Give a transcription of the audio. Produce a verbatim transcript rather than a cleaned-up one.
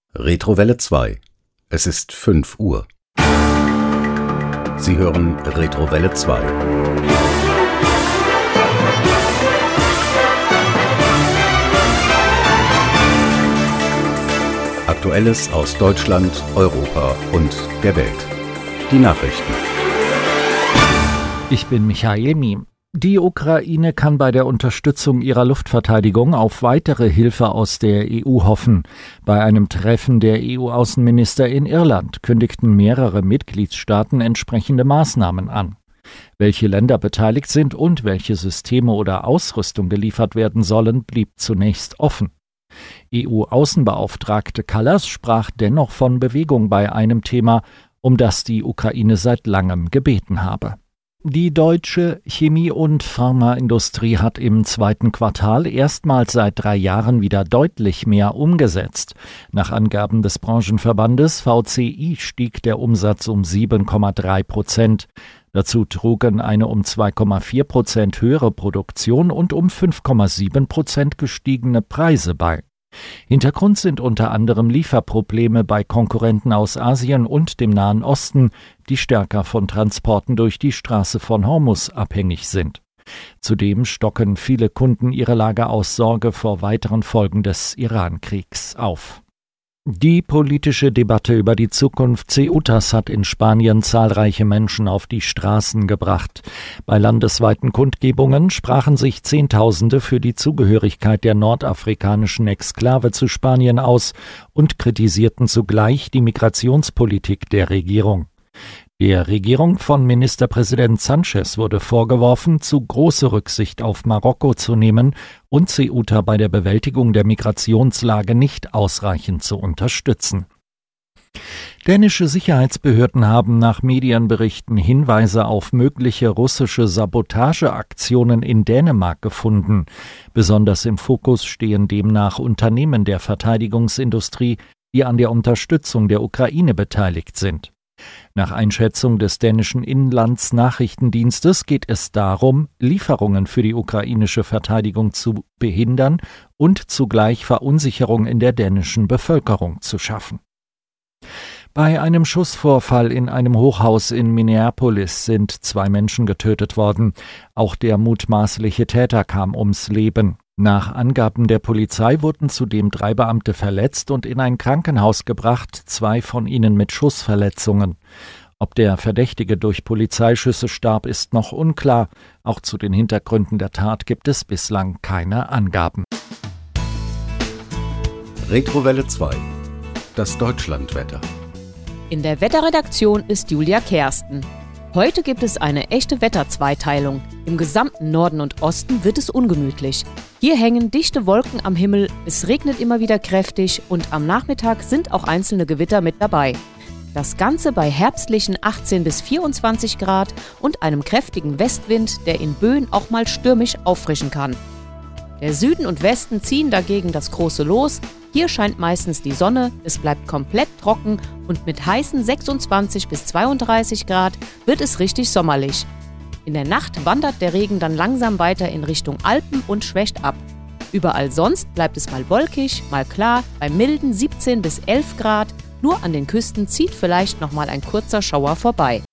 Retrowelle zwei. Es ist fünf Uhr. Sie hören Retrowelle zwei. Aktuelles aus Deutschland, Europa und der Welt. Die Nachrichten. Ich bin Michael Miem. Die Ukraine kann bei der Unterstützung ihrer Luftverteidigung auf weitere Hilfe aus der E U hoffen. Bei einem Treffen der E U-Außenminister in Irland kündigten mehrere Mitgliedstaaten entsprechende Maßnahmen an. Welche Länder beteiligt sind und welche Systeme oder Ausrüstung geliefert werden sollen, blieb zunächst offen. E U-Außenbeauftragte Kallas sprach dennoch von Bewegung bei einem Thema, um das die Ukraine seit langem gebeten habe. Die deutsche Chemie- und Pharmaindustrie hat im zweiten Quartal erstmals seit drei Jahren wieder deutlich mehr umgesetzt. Nach Angaben des Branchenverbandes V C I stieg der Umsatz um sieben Komma drei Prozent. Dazu trugen eine um zwei Komma vier Prozent höhere Produktion und um fünf Komma sieben Prozent gestiegene Preise bei. Hintergrund sind unter anderem Lieferprobleme bei Konkurrenten aus Asien und dem Nahen Osten, die stärker von Transporten durch die Straße von Hormuz abhängig sind. Zudem stocken viele Kunden ihre Lager aus Sorge vor weiteren Folgen des Iran-Kriegs auf. Die politische Debatte über die Zukunft Ceutas hat in Spanien zahlreiche Menschen auf die Straßen gebracht. Bei landesweiten Kundgebungen sprachen sich Zehntausende für die Zugehörigkeit der nordafrikanischen Exklave zu Spanien aus und kritisierten zugleich die Migrationspolitik der Regierung. Der Regierung von Ministerpräsident Sanchez wurde vorgeworfen, zu große Rücksicht auf Marokko zu nehmen und Ceuta bei der Bewältigung der Migrationslage nicht ausreichend zu unterstützen. Dänische Sicherheitsbehörden haben nach Medienberichten Hinweise auf mögliche russische Sabotageaktionen in Dänemark gefunden. Besonders im Fokus stehen demnach Unternehmen der Verteidigungsindustrie, die an der Unterstützung der Ukraine beteiligt sind. Nach Einschätzung des dänischen Inlandsnachrichtendienstes geht es darum, Lieferungen für die ukrainische Verteidigung zu behindern und zugleich Verunsicherung in der dänischen Bevölkerung zu schaffen. Bei einem Schussvorfall in einem Hochhaus in Minneapolis sind zwei Menschen getötet worden. Auch der mutmaßliche Täter kam ums Leben. Nach Angaben der Polizei wurden zudem drei Beamte verletzt und in ein Krankenhaus gebracht, zwei von ihnen mit Schussverletzungen. Ob der Verdächtige durch Polizeischüsse starb, ist noch unklar. Auch zu den Hintergründen der Tat gibt es bislang keine Angaben. Retrowelle zwei. Das Deutschlandwetter. In der Wetterredaktion ist Julia Kersten. Heute gibt es eine echte Wetterzweiteilung. Im gesamten Norden und Osten wird es ungemütlich. Hier hängen dichte Wolken am Himmel, es regnet immer wieder kräftig und am Nachmittag sind auch einzelne Gewitter mit dabei. Das Ganze bei herbstlichen achtzehn bis vierundzwanzig Grad und einem kräftigen Westwind, der in Böen auch mal stürmisch auffrischen kann. Der Süden und Westen ziehen dagegen das große Los. Hier scheint meistens die Sonne, es bleibt komplett trocken und mit heißen sechsundzwanzig bis zweiunddreißig Grad wird es richtig sommerlich. In der Nacht wandert der Regen dann langsam weiter in Richtung Alpen und schwächt ab. Überall sonst bleibt es mal wolkig, mal klar, bei milden siebzehn bis elf Grad. Nur an den Küsten zieht vielleicht noch mal ein kurzer Schauer vorbei.